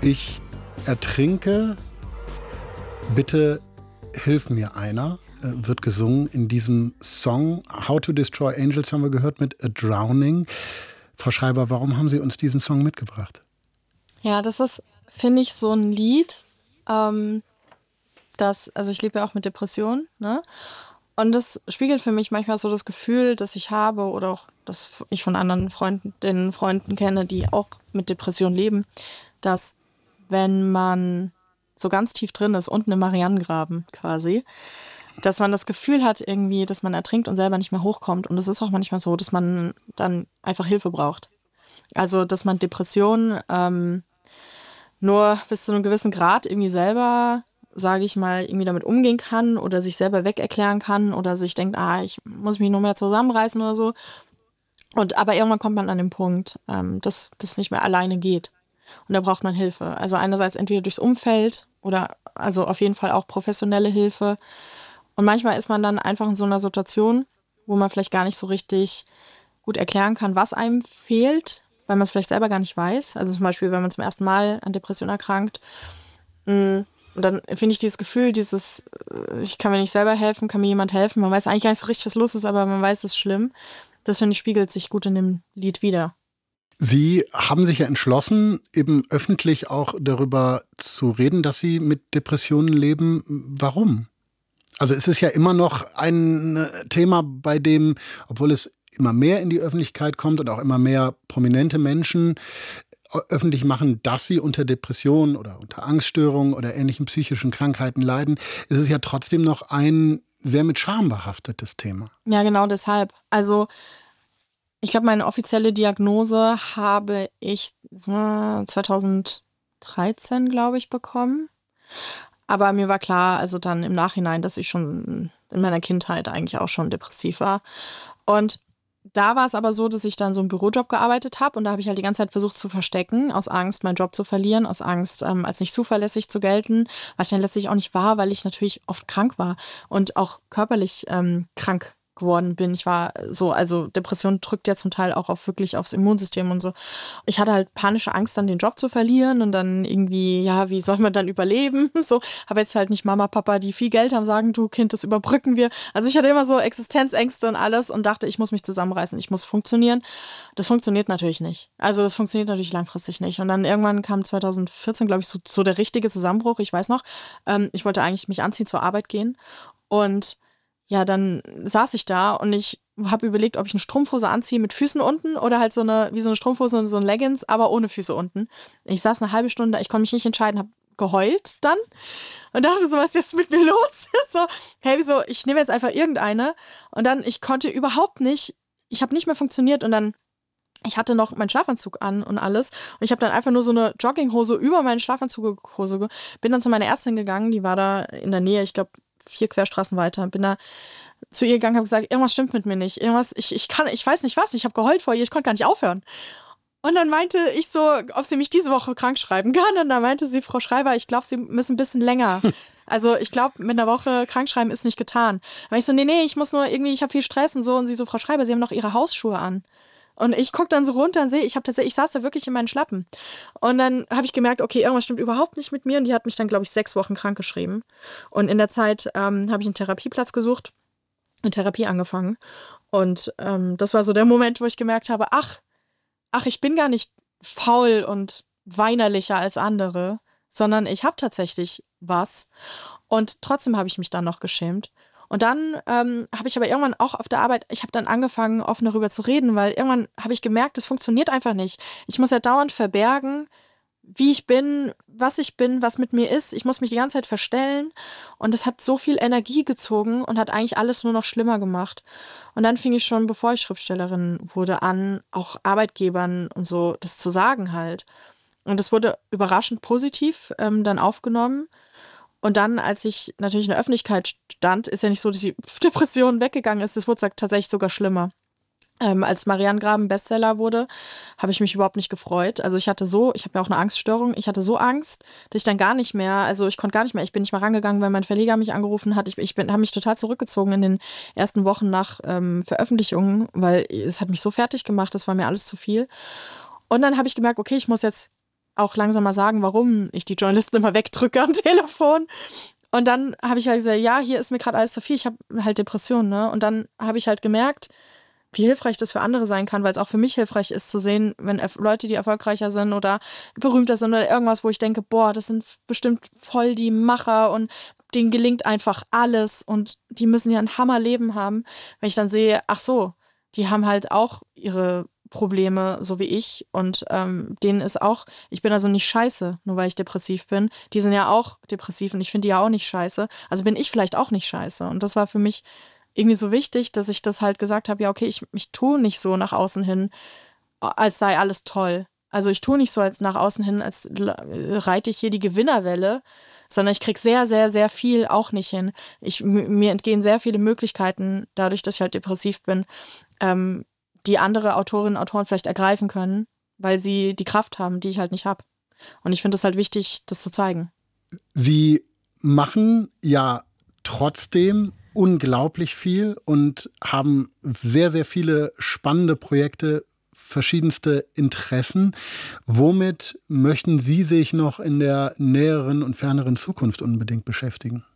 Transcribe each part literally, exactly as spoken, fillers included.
Ich ertrinke, bitte hilf mir einer, wird gesungen in diesem Song. How to Destroy Angels haben wir gehört mit A Drowning. Frau Schreiber, warum haben Sie uns diesen Song mitgebracht? Ja, das ist, finde ich, so ein Lied, ähm, das, also ich lebe ja auch mit Depressionen, ne? Und das spiegelt für mich manchmal so das Gefühl, das ich habe oder auch, das ich von anderen Freunden, den Freunden kenne, die auch mit Depressionen leben, dass wenn man so ganz tief drin ist, unten im Marianengraben quasi, dass man das Gefühl hat irgendwie, dass man ertrinkt und selber nicht mehr hochkommt. Und es ist auch manchmal so, dass man dann einfach Hilfe braucht. Also, dass man Depressionen ähm, nur bis zu einem gewissen Grad irgendwie selber, sage ich mal, irgendwie damit umgehen kann oder sich selber wegerklären kann oder sich denkt, ah, ich muss mich nur mehr zusammenreißen oder so. Und aber irgendwann kommt man an den Punkt, ähm, dass das nicht mehr alleine geht. Und da braucht man Hilfe. Also einerseits entweder durchs Umfeld oder also auf jeden Fall auch professionelle Hilfe. Und manchmal ist man dann einfach in so einer Situation, wo man vielleicht gar nicht so richtig gut erklären kann, was einem fehlt, weil man es vielleicht selber gar nicht weiß. Also zum Beispiel, wenn man zum ersten Mal an Depression erkrankt. Und dann finde ich dieses Gefühl, dieses, ich kann mir nicht selber helfen, kann mir jemand helfen. Man weiß eigentlich gar nicht so richtig, was los ist, aber man weiß, es ist schlimm. Das, finde ich, spiegelt sich gut in dem Lied wider. Sie haben sich ja entschlossen, eben öffentlich auch darüber zu reden, dass Sie mit Depressionen leben. Warum? Also es ist ja immer noch ein Thema, bei dem, obwohl es immer mehr in die Öffentlichkeit kommt und auch immer mehr prominente Menschen öffentlich machen, dass sie unter Depressionen oder unter Angststörungen oder ähnlichen psychischen Krankheiten leiden, ist es ja trotzdem noch ein sehr mit Scham behaftetes Thema. Ja, genau deshalb. Also ich glaube, meine offizielle Diagnose habe ich zweitausenddreizehn, glaube ich, bekommen. Aber mir war klar, also dann im Nachhinein, dass ich schon in meiner Kindheit eigentlich auch schon depressiv war. Und da war es aber so, dass ich dann so einen Bürojob gearbeitet habe und da habe ich halt die ganze Zeit versucht zu verstecken, aus Angst, meinen Job zu verlieren, aus Angst, ähm, als nicht zuverlässig zu gelten, was ich dann letztlich auch nicht war, weil ich natürlich oft krank war und auch körperlich ähm, krank geworden bin. Ich war so, also Depression drückt ja zum Teil auch auf wirklich aufs Immunsystem und so. Ich hatte halt panische Angst, dann den Job zu verlieren und dann irgendwie, ja, wie soll man dann überleben? So, habe jetzt halt nicht Mama, Papa, die viel Geld haben, sagen, du Kind, das überbrücken wir. Also ich hatte immer so Existenzängste und alles und dachte, ich muss mich zusammenreißen, ich muss funktionieren. Das funktioniert natürlich nicht. Also das funktioniert natürlich langfristig nicht. Und dann irgendwann kam zweitausendvierzehn, glaube ich, so, so der richtige Zusammenbruch. Ich weiß noch, ähm, ich wollte eigentlich mich anziehen, zur Arbeit gehen und ja, dann saß ich da und ich habe überlegt, ob ich eine Strumpfhose anziehe mit Füßen unten oder halt so eine, wie so eine Strumpfhose, so ein Leggings, aber ohne Füße unten. Ich saß eine halbe Stunde, ich konnte mich nicht entscheiden, habe geheult dann und dachte so, was ist jetzt mit mir los? So, hey, wieso, ich nehme jetzt einfach irgendeine und dann, ich konnte überhaupt nicht, ich habe nicht mehr funktioniert und dann, ich hatte noch meinen Schlafanzug an und alles und ich habe dann einfach nur so eine Jogginghose über meine Schlafanzughose, bin dann zu meiner Ärztin gegangen, die war da in der Nähe, ich glaube, vier Querstraßen weiter, bin da zu ihr gegangen, habe gesagt, irgendwas stimmt mit mir nicht, irgendwas, ich, ich kann, ich weiß nicht was, ich habe geheult vor ihr, ich konnte gar nicht aufhören. Und dann meinte ich so, ob sie mich diese Woche krank schreiben kann und dann meinte sie, Frau Schreiber, ich glaube, Sie müssen ein bisschen länger. Also ich glaube, mit einer Woche krankschreiben ist nicht getan. Aber ich so, nee, nee, ich muss nur irgendwie, ich habe viel Stress und so und sie so, Frau Schreiber, Sie haben doch Ihre Hausschuhe an. Und ich gucke dann so runter und sehe, ich habe tatsächlich, ich saß da wirklich in meinen Schlappen. Und dann habe ich gemerkt, okay, irgendwas stimmt überhaupt nicht mit mir. Und die hat mich dann, glaube ich, sechs Wochen krank geschrieben. Und in der Zeit ähm, habe ich einen Therapieplatz gesucht, eine Therapie angefangen. Und ähm, das war so der Moment, wo ich gemerkt habe, ach, ach, ich bin gar nicht faul und weinerlicher als andere, sondern ich habe tatsächlich was. Und trotzdem habe ich mich dann noch geschämt. Und dann ähm, habe ich aber irgendwann auch auf der Arbeit, ich habe dann angefangen, offen darüber zu reden, weil irgendwann habe ich gemerkt, das funktioniert einfach nicht. Ich muss ja dauernd verbergen, wie ich bin, was ich bin, was mit mir ist. Ich muss mich die ganze Zeit verstellen und das hat so viel Energie gezogen und hat eigentlich alles nur noch schlimmer gemacht. Und dann fing ich schon, bevor ich Schriftstellerin wurde, an, auch Arbeitgebern und so das zu sagen halt. Und das wurde überraschend positiv ähm, dann aufgenommen. Und dann, als ich natürlich in der Öffentlichkeit stand, ist ja nicht so, dass die Depression weggegangen ist. Das wurde tatsächlich sogar schlimmer. Ähm, als Marianengraben Bestseller wurde, habe ich mich überhaupt nicht gefreut. Also ich hatte so, ich habe ja auch eine Angststörung, ich hatte so Angst, dass ich dann gar nicht mehr, also ich konnte gar nicht mehr, ich bin nicht mal rangegangen, weil mein Verleger mich angerufen hat. Ich, ich bin, habe mich total zurückgezogen in den ersten Wochen nach ähm, Veröffentlichungen, weil es hat mich so fertig gemacht, das war mir alles zu viel. Und dann habe ich gemerkt, okay, ich muss jetzt auch langsam mal sagen, warum ich die Journalisten immer wegdrücke am Telefon. Und dann habe ich halt gesagt, ja, hier ist mir gerade alles zu viel, ich habe halt Depressionen, ne? Und dann habe ich halt gemerkt, wie hilfreich das für andere sein kann, weil es auch für mich hilfreich ist zu sehen, wenn Erf- Leute, die erfolgreicher sind oder berühmter sind oder irgendwas, wo ich denke, boah, das sind bestimmt voll die Macher und denen gelingt einfach alles und die müssen ja ein Hammerleben haben. Wenn ich dann sehe, ach so, die haben halt auch ihre Probleme, so wie ich und ähm, denen ist auch, ich bin also nicht scheiße, nur weil ich depressiv bin. Die sind ja auch depressiv und ich finde die ja auch nicht scheiße. Also bin ich vielleicht auch nicht scheiße und das war für mich irgendwie so wichtig, dass ich das halt gesagt habe, ja, okay, ich, ich tue nicht so nach außen hin, als sei alles toll. Also ich tue nicht so als nach außen hin, als reite ich hier die Gewinnerwelle, sondern ich kriege sehr, sehr, sehr viel auch nicht hin. Ich, m- mir entgehen sehr viele Möglichkeiten, dadurch, dass ich halt depressiv bin, ähm, die andere Autorinnen und Autoren vielleicht ergreifen können, weil sie die Kraft haben, die ich halt nicht habe. Und ich finde es halt wichtig, das zu zeigen. Sie machen ja trotzdem unglaublich viel und haben sehr, sehr viele spannende Projekte, verschiedenste Interessen. Womit möchten Sie sich noch in der näheren und ferneren Zukunft unbedingt beschäftigen?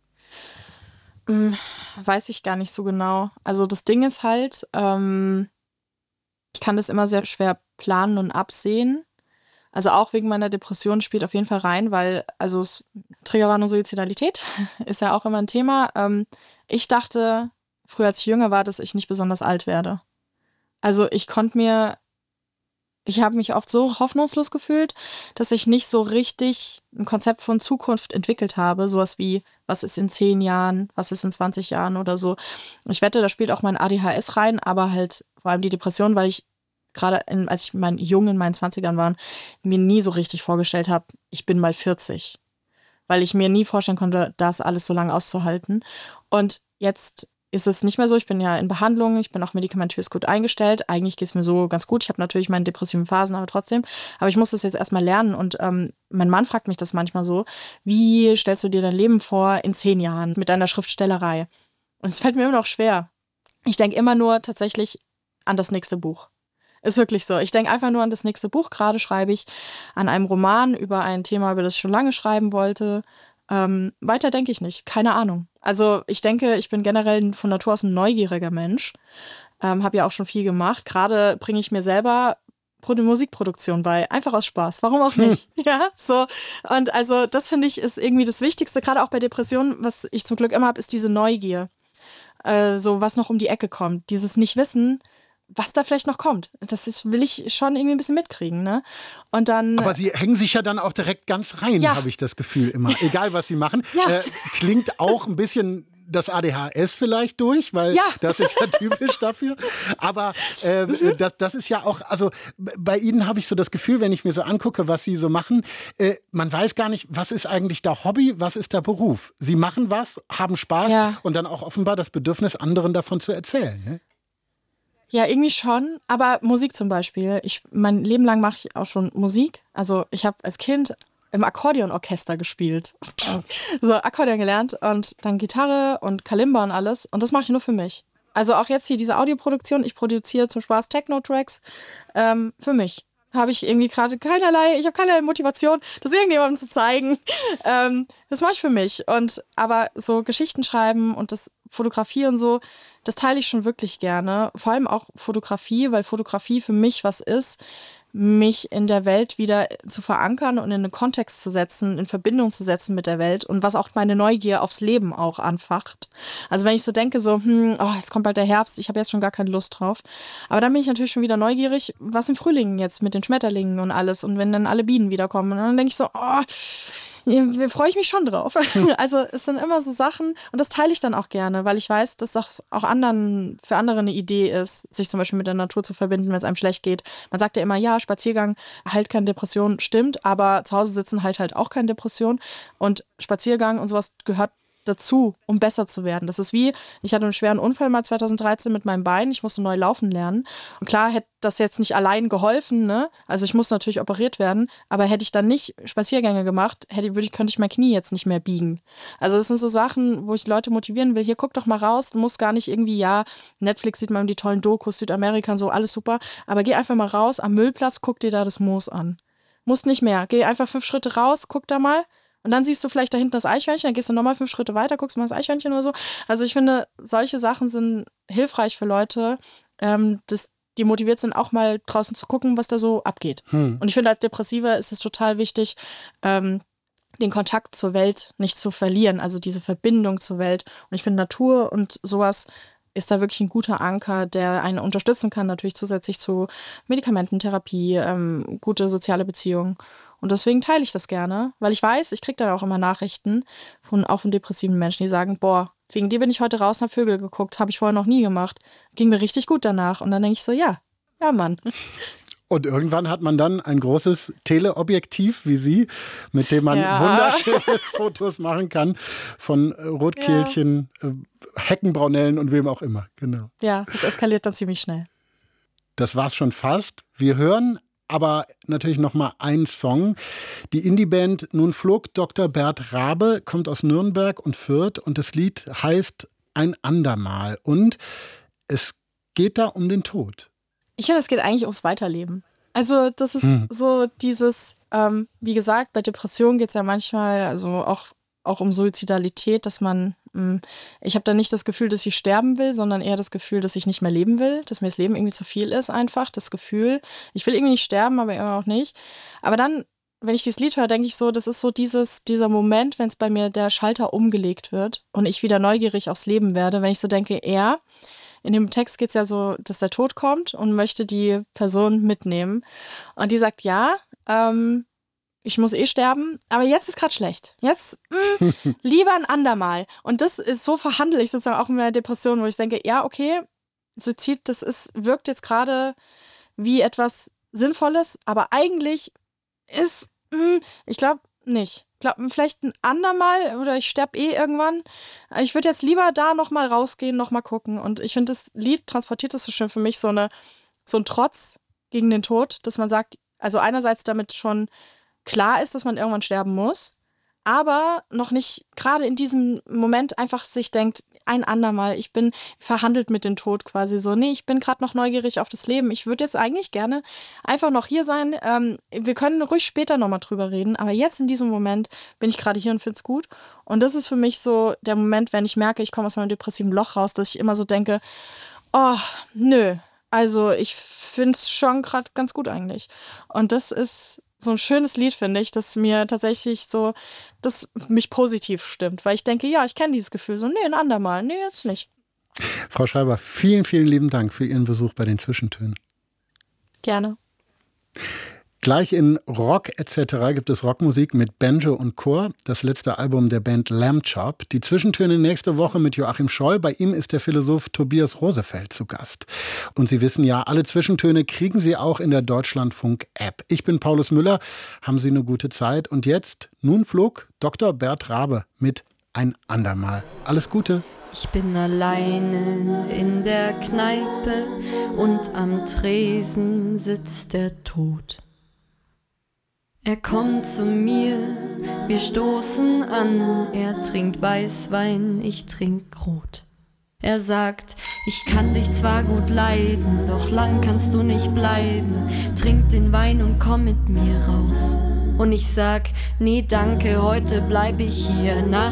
Hm, weiß ich gar nicht so genau. Also das Ding ist halt, ähm, ich kann das immer sehr schwer planen und absehen. Also auch wegen meiner Depression spielt auf jeden Fall rein, weil, also es, Triggerwarnung Suizidalität ist ja auch immer ein Thema. Ähm, ich dachte, früher als ich jünger war, dass ich nicht besonders alt werde. Also ich konnte mir, ich habe mich oft so hoffnungslos gefühlt, dass ich nicht so richtig ein Konzept von Zukunft entwickelt habe. Sowas wie, was ist in zehn Jahren, was ist in zwanzig Jahren oder so. Ich wette, da spielt auch mein A D H S rein, aber halt vor allem die Depression, weil ich gerade in, als ich mein jung in meinen Zwanzigern war, mir nie so richtig vorgestellt habe, ich bin mal vierzig. Weil ich mir nie vorstellen konnte, das alles so lange auszuhalten. Und jetzt ist es nicht mehr so. Ich bin ja in Behandlung, ich bin auch medikamentös gut eingestellt. Eigentlich geht es mir so ganz gut. Ich habe natürlich meine depressiven Phasen, aber trotzdem. Aber ich muss das jetzt erstmal lernen. Und ähm, mein Mann fragt mich das manchmal so, wie stellst du dir dein Leben vor in zehn Jahren mit deiner Schriftstellerei? Und es fällt mir immer noch schwer. Ich denke immer nur tatsächlich an das nächste Buch. Ist wirklich so. Ich denke einfach nur an das nächste Buch. Gerade schreibe ich an einem Roman über ein Thema, über das ich schon lange schreiben wollte. Ähm, weiter denke ich nicht. Keine Ahnung. Also ich denke, ich bin generell von Natur aus ein neugieriger Mensch. Ähm, habe ja auch schon viel gemacht. Gerade bringe ich mir selber Pro- Musikproduktion bei. Einfach aus Spaß. Warum auch nicht? Hm. Ja, so. Und also das finde ich ist irgendwie das Wichtigste. Gerade auch bei Depressionen, was ich zum Glück immer habe, ist diese Neugier. Äh, so was noch um die Ecke kommt. Dieses Nicht-Wissen, was da vielleicht noch kommt. Das ist, will ich schon irgendwie ein bisschen mitkriegen, ne? Und dann. Aber Sie hängen sich ja dann auch direkt ganz rein, Ja. habe ich das Gefühl immer. Egal, was Sie machen. Ja. Äh, klingt auch ein bisschen das A D H S vielleicht durch, weil Ja. das ist ja typisch dafür. Aber äh, mhm. das, das ist ja auch, also bei Ihnen habe ich so das Gefühl, wenn ich mir so angucke, was Sie so machen, äh, man weiß gar nicht, was ist eigentlich der Hobby, was ist der Beruf. Sie machen was, haben Spaß Ja. und dann auch offenbar das Bedürfnis, anderen davon zu erzählen. Ne? Ja, irgendwie schon, aber Musik zum Beispiel. Ich, mein Leben lang mache ich auch schon Musik. Also ich habe als Kind im Akkordeonorchester gespielt. So, Akkordeon gelernt und dann Gitarre und Kalimba und alles. Und das mache ich nur für mich. Also auch jetzt hier diese Audioproduktion. Ich produziere zum Spaß Techno-Tracks ähm, für mich. Habe ich irgendwie gerade keinerlei, ich habe keinerlei Motivation, das irgendjemandem zu zeigen. Ähm, das mache ich für mich. Und aber so Geschichten schreiben und das Fotografieren so, das teile ich schon wirklich gerne. Vor allem auch Fotografie, weil Fotografie für mich was ist, mich in der Welt wieder zu verankern und in einen Kontext zu setzen, in Verbindung zu setzen mit der Welt und was auch meine Neugier aufs Leben auch anfacht. Also wenn ich so denke, so, hm, oh, jetzt kommt bald der Herbst, ich habe jetzt schon gar keine Lust drauf. Aber dann bin ich natürlich schon wieder neugierig, was im Frühling jetzt mit den Schmetterlingen und alles und wenn dann alle Bienen wiederkommen. Und dann denke ich so, oh, ja, freue ich mich schon drauf. Also es sind immer so Sachen und das teile ich dann auch gerne, weil ich weiß, dass das auch anderen, für andere eine Idee ist, sich zum Beispiel mit der Natur zu verbinden, wenn es einem schlecht geht. Man sagt ja immer, ja, Spaziergang heilt keine Depression, stimmt, aber zu Hause sitzen heilt halt auch keine Depression und Spaziergang und sowas gehört dazu, um besser zu werden. Das ist wie, ich hatte einen schweren Unfall mal zweitausenddreizehn mit meinem Bein, ich musste neu laufen lernen. Und klar hätte das jetzt nicht allein geholfen, ne? Also ich muss natürlich operiert werden, aber hätte ich dann nicht Spaziergänge gemacht, hätte, würde ich, könnte ich mein Knie jetzt nicht mehr biegen. Also das sind so Sachen, wo ich Leute motivieren will, hier guck doch mal raus, du musst gar nicht irgendwie, ja, Netflix sieht man die tollen Dokus, Südamerika und so, alles super, aber geh einfach mal raus am Müllplatz, guck dir da das Moos an. Musst nicht mehr. Geh einfach fünf Schritte raus, guck da mal. Und dann siehst du vielleicht da hinten das Eichhörnchen, dann gehst du nochmal fünf Schritte weiter, guckst mal das Eichhörnchen oder so. Also ich finde, solche Sachen sind hilfreich für Leute, ähm, dass die motiviert sind, auch mal draußen zu gucken, was da so abgeht. Hm. Und ich finde, als Depressiver ist es total wichtig, ähm, den Kontakt zur Welt nicht zu verlieren, also diese Verbindung zur Welt. Und ich finde, Natur und sowas ist da wirklich ein guter Anker, der einen unterstützen kann, natürlich zusätzlich zu Medikamententherapie, ähm, gute soziale Beziehungen. Und deswegen teile ich das gerne, weil ich weiß, ich kriege dann auch immer Nachrichten von auch von depressiven Menschen, die sagen, boah, wegen dir bin ich heute raus nach Vögel geguckt, habe ich vorher noch nie gemacht. Ging mir richtig gut danach. Und dann denke ich so, ja, ja Mann. Und irgendwann hat man dann ein großes Teleobjektiv wie Sie, mit dem man ja. wunderschöne Fotos machen kann von Rotkehlchen, ja. Heckenbraunellen und wem auch immer. Genau. Ja, das eskaliert dann ziemlich schnell. Das war's schon fast. Wir hören aber natürlich noch mal ein Song. Die Indie-Band Nun flog Doktor Bert Rabe kommt aus Nürnberg und Fürth und das Lied heißt Ein andermal. Und es geht da um den Tod. Ich finde, es geht eigentlich ums Weiterleben. Also das ist hm. so dieses, ähm, wie gesagt, bei Depressionen geht es ja manchmal also auch, auch um Suizidalität, dass man, mh, ich habe da nicht das Gefühl, dass ich sterben will, sondern eher das Gefühl, dass ich nicht mehr leben will, dass mir das Leben irgendwie zu viel ist einfach, das Gefühl, ich will irgendwie nicht sterben, aber immer auch nicht. Aber dann, wenn ich dieses Lied höre, denke ich so, das ist so dieses, dieser Moment, wenn es bei mir der Schalter umgelegt wird und ich wieder neugierig aufs Leben werde, wenn ich so denke, er in dem Text geht es ja so, dass der Tod kommt und möchte die Person mitnehmen. Und die sagt, ja, ähm, ich muss eh sterben, aber jetzt ist gerade schlecht. Jetzt mh, lieber ein andermal. Und das ist so verhandle ich sozusagen auch in meiner Depression, wo ich denke, ja, okay, Suizid, das ist, wirkt jetzt gerade wie etwas Sinnvolles, aber eigentlich ist, mh, ich glaube nicht. Ich glaube, vielleicht ein andermal oder ich sterbe eh irgendwann. Ich würde jetzt lieber da nochmal rausgehen, nochmal gucken. Und ich finde, das Lied transportiert das so schön für mich, so, eine, so ein Trotz gegen den Tod, dass man sagt, also einerseits damit schon klar ist, dass man irgendwann sterben muss, aber noch nicht gerade in diesem Moment einfach sich denkt, ein andermal, ich bin verhandelt mit dem Tod quasi so. Nee, ich bin gerade noch neugierig auf das Leben. Ich würde jetzt eigentlich gerne einfach noch hier sein. Ähm, wir können ruhig später nochmal drüber reden, aber jetzt in diesem Moment bin ich gerade hier und finde es gut. Und das ist für mich so der Moment, wenn ich merke, ich komme aus meinem depressiven Loch raus, dass ich immer so denke, oh, nö, also ich finde es schon gerade ganz gut eigentlich. Und das ist so ein schönes Lied, finde ich, das mir tatsächlich so, das mich positiv stimmt, weil ich denke, ja, ich kenne dieses Gefühl so, nee, ein andermal, nee, jetzt nicht. Frau Schreiber, vielen, vielen lieben Dank für Ihren Besuch bei den Zwischentönen. Gerne. Gleich in Rock et cetera gibt es Rockmusik mit Banjo und Chor, das letzte Album der Band Lamb Chop. Die Zwischentöne nächste Woche mit Joachim Scholl. Bei ihm ist der Philosoph Tobias Rosefeld zu Gast. Und Sie wissen ja, alle Zwischentöne kriegen Sie auch in der Deutschlandfunk-App. Ich bin Paulus Müller. Haben Sie eine gute Zeit. Und jetzt, nun flog Doktor Bert Rabe mit Ein andermal. Alles Gute. Ich bin alleine in der Kneipe und am Tresen sitzt der Tod. Er kommt zu mir, wir stoßen an, er trinkt Weißwein, ich trink Rot. Er sagt, ich kann dich zwar gut leiden, doch lang kannst du nicht bleiben, trink den Wein und komm mit mir raus. Und ich sag, nee danke, heute bleib ich hier, nach